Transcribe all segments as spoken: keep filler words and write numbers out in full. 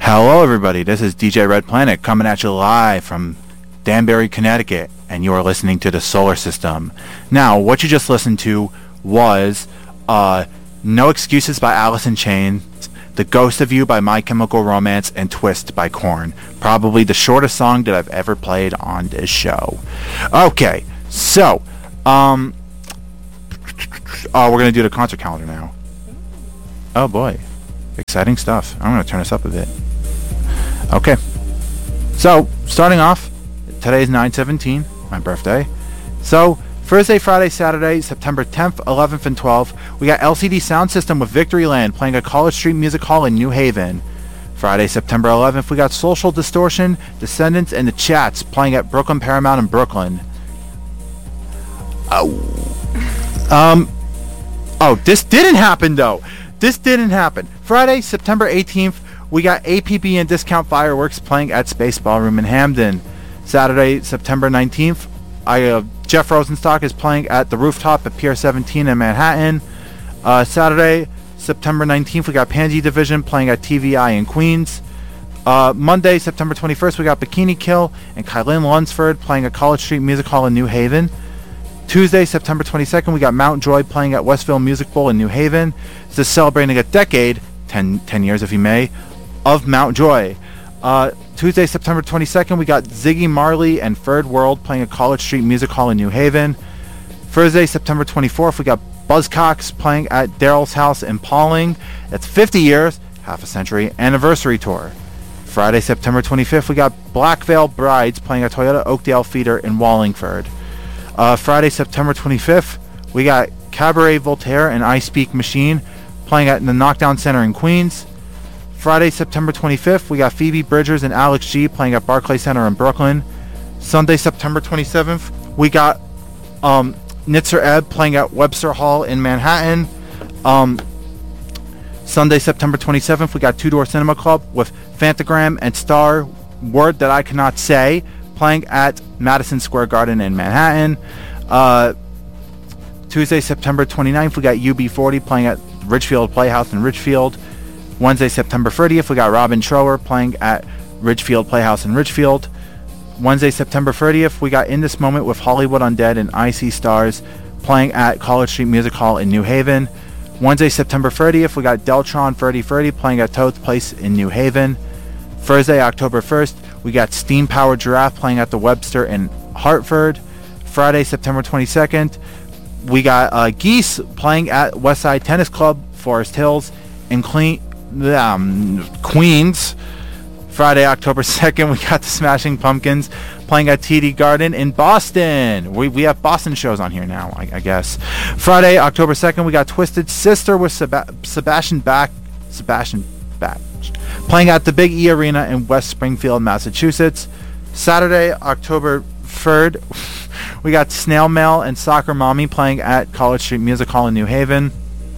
Hello everybody, this is D J Red Planet coming at you live from Danbury, Connecticut, and you are listening to the Solar System. Now, what you just listened to was uh, No Excuses by Alice in Chains, The Ghost of You by My Chemical Romance, and Twist by Korn. Probably the shortest song that I've ever played on this show. Okay, so, um, oh, we're going to do the concert calendar now. Oh boy, exciting stuff. I'm going to turn this up a bit. Okay, so starting off, today's nine seventeen, my birthday. So Thursday, Friday, Saturday, September tenth, eleventh, and twelfth, we got L C D Sound System with Victoryland playing at College Street Music Hall in New Haven. Friday, September eleventh, we got Social Distortion, Descendants, and The Chats playing at Brooklyn Paramount in Brooklyn. Oh, um, oh, this didn't happen though. This didn't happen. Friday, September eighteenth, we got A P B and Discount Fireworks playing at Space Ballroom in Hamden. Saturday, September nineteenth, I, uh, Jeff Rosenstock is playing at the Rooftop at Pier seventeen in Manhattan. Uh, Saturday, September nineteenth, we got Pansy Division playing at T V I in Queens. Uh, Monday, September twenty-first, we got Bikini Kill and Kylan Lunsford playing at College Street Music Hall in New Haven. Tuesday, September twenty-second, we got Mount Joy playing at Westville Music Bowl in New Haven. This is celebrating a decade, ten, ten years if you may, of Mount Joy. Uh, Tuesday, September twenty-second, we got Ziggy Marley and Third World playing at College Street Music Hall in New Haven. Thursday, September twenty-fourth, we got Buzzcocks playing at Daryl's House in Pauling. That's fifty years, half a century, anniversary tour. Friday, September twenty-fifth, we got Black Veil Brides playing at Toyota Oakdale Theater in Wallingford. Uh, Friday, September twenty-fifth, we got Cabaret Voltaire and I Speak Machine playing at the Knockdown Center in Queens. Friday, September twenty-fifth, we got Phoebe Bridgers and Alex G playing at Barclay Center in Brooklyn. Sunday, September twenty-seventh, we got um, Nitzer Ebb playing at Webster Hall in Manhattan. Um, Sunday, September twenty-seventh, we got Two Door Cinema Club with Fantagram and Star Word That I Cannot Say playing at Madison Square Garden in Manhattan. Uh, Tuesday, September twenty-ninth, we got U B forty playing at Ridgefield Playhouse in Ridgefield. Wednesday, September thirtieth, we got Robin Trower playing at Ridgefield Playhouse in Ridgefield. Wednesday, September thirtieth, we got In This Moment with Hollywood Undead and I See Stars playing at College Street Music Hall in New Haven. Wednesday, September thirtieth, we got Deltron thirty thirty playing at Toad's Place in New Haven. Thursday, October first, we got Steam Powered Giraffe playing at the Webster in Hartford. Friday, September twenty-second, we got uh, Geese playing at Westside Tennis Club, Forest Hills in Cle- um, Queens. Friday, October second, we got the Smashing Pumpkins playing at T D Garden in Boston. We we have Boston shows on here now, I, I guess. Friday, October second, we got Twisted Sister with Seb- Sebastian Bach, Sebastian Bach playing at the Big E Arena in West Springfield, Massachusetts. Saturday, October third, we got Snail Mail and Soccer Mommy playing at College Street Music Hall in New Haven.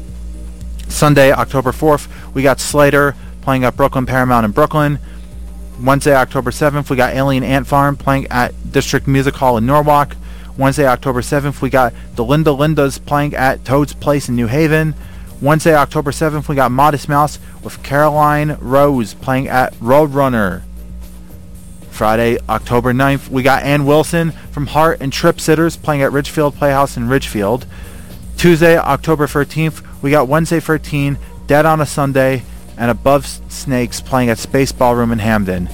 Sunday, October fourth, we got Slater playing at Brooklyn Paramount in Brooklyn. Wednesday, October seventh, we got Alien Ant Farm playing at District Music Hall in Norwalk. Wednesday, October seventh, we got the Linda Lindas playing at Toad's Place in New Haven. Wednesday, October seventh, we got Modest Mouse with Caroline Rose playing at Roadrunner. Friday, October ninth, we got Ann Wilson from Heart and Trip Sitters playing at Ridgefield Playhouse in Ridgefield. Tuesday, October thirteenth, we got Wednesday thirteen, Dead on a Sunday, and Above Snakes playing at Space Ballroom in Hamden.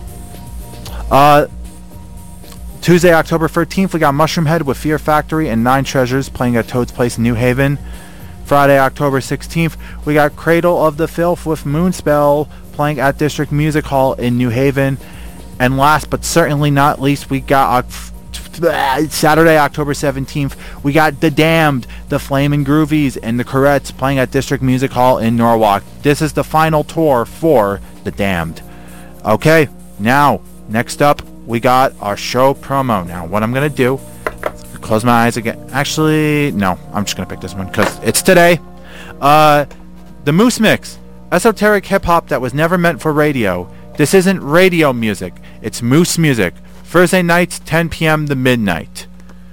Uh, Tuesday, October thirteenth, we got Mushroom Head with Fear Factory and Nine Treasures playing at Toad's Place in New Haven. Friday, October sixteenth, we got Cradle of the Filth with Moonspell playing at District Music Hall in New Haven. And last but certainly not least, we got uh, Saturday, October seventeenth, we got The Damned, The Flamin' Groovies, and The Corettes playing at District Music Hall in Norwalk. This is the final tour for The Damned. Okay, now, next up, we got our show promo. Now, what I'm going to do, close my eyes again. Actually, no, I'm just going to pick this one because it's today. Uh, the Moose Mix, esoteric hip-hop that was never meant for radio. This isn't radio music. It's Moose music. Thursday nights, ten p.m. to midnight.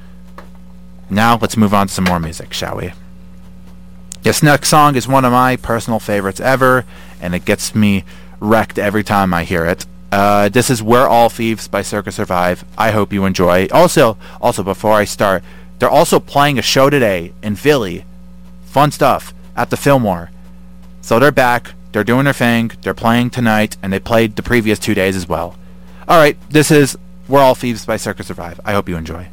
Now, let's move on to some more music, shall we? This next song is one of my personal favorites ever, and it gets me wrecked every time I hear it. Uh, this is We're All Thieves by Circa Survive. I hope you enjoy. Also, also before I start, they're also playing a show today in Philly. Fun stuff at the Fillmore. So they're back. They're doing their thing. They're playing tonight, and they played the previous two days as well. All right, this is We're All Thieves by Circa Survive. I hope you enjoy.